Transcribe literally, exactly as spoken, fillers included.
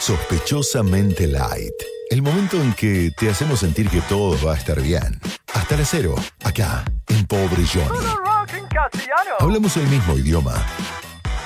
Sospechosamente Light. El momento en que te hacemos sentir que todo va a estar bien. Hasta las cero, acá, en Pobre Johnny. Hablamos el mismo idioma,